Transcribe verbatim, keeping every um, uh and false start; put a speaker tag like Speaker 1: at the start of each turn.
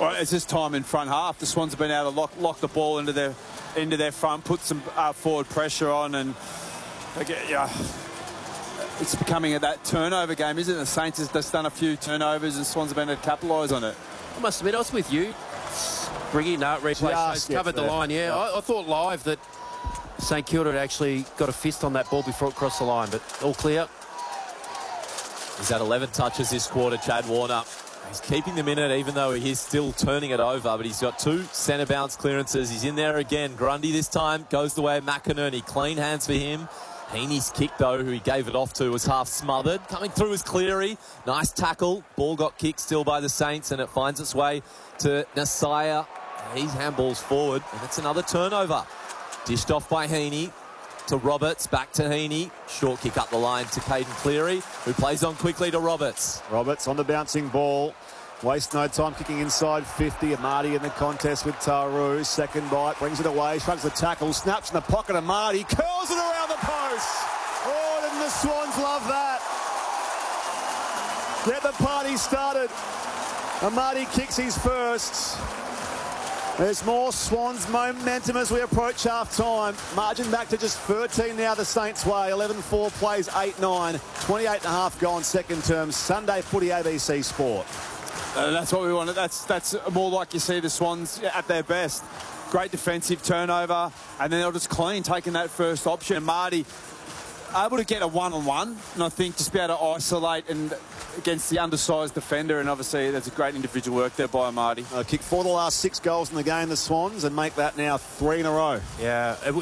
Speaker 1: Well, it's just time in front half. The Swans have been able to lock, lock the ball into their into their front, put some uh, forward pressure on, and they get, yeah, it's becoming a, that turnover game, isn't it? The Saints have just done a few turnovers, and Swans have been able to capitalise on it.
Speaker 2: I must admit, I was with you. Bringing that replay shows, covered the line. Yeah, yeah. I, I thought live that St Kilda had actually got a fist on that ball before it crossed the line, but all clear.
Speaker 3: He's had eleven touches this quarter, Chad Warner. He's keeping them in it, even though he's still turning it over, but he's got two centre bounce clearances. He's in there again. Grundy this time goes the way of McInerney. Clean hands for him. Heaney's kick, though, who he gave it off to, was half smothered. Coming through is Cleary. Nice tackle. Ball got kicked still by the Saints, and it finds its way to Nasaya. He's handballs forward, and it's another turnover. Dished off by Heaney to Roberts. Back to Heaney. Short kick up the line to Caden Cleary, who plays on quickly to Roberts.
Speaker 4: Roberts on the bouncing ball. Waste no time kicking inside fifty. Marty in the contest with Taru. Second bite, brings it away, shrugs the tackle, snaps in the pocket of Marty, curls it around the post. Oh, didn't the Swans love that? Get the party started. And Marty kicks his first. There's more Swans momentum as we approach half-time. Margin back to just thirteen now the Saints' way. eleven four plays eight nine. twenty-eight and a half gone second term. Sunday Footy A B C Sport.
Speaker 1: Uh, that's what we wanted. That's that's more like you see the Swans at their best. Great defensive turnover, and then they'll just clean, taking that first option. And Marty able to get a one-on-one, and I think just be able to isolate and against the undersized defender, and obviously there's a great individual work there by Marty.
Speaker 4: Uh, kick four of the last six goals in the game, the Swans, and make that now three in a row.
Speaker 2: Yeah, it,